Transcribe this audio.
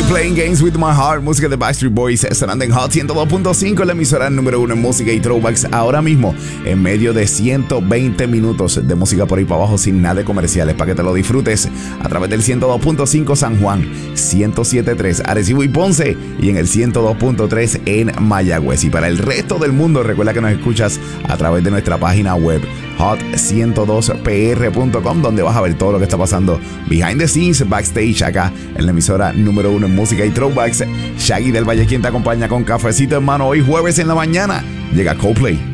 Playing Games with My Heart, música de Backstreet Boys, sonando en Hot 102.5, la emisora número 1 en música y throwbacks, ahora mismo en medio de 120 minutos de música por ahí para abajo sin nada de comerciales, para que te lo disfrutes a través del 102.5 San Juan, 107.3 Arecibo y Ponce y en el 102.3 en Mayagüez. Y para el resto del mundo, recuerda que nos escuchas a través de nuestra página web hot102pr.com, donde vas a ver todo lo que está pasando behind the scenes, backstage, acá en la emisora número 1 en música y throwbacks. Shaggy del Valle, quien te acompaña con cafecito en mano. Hoy jueves en la mañana llega Coldplay.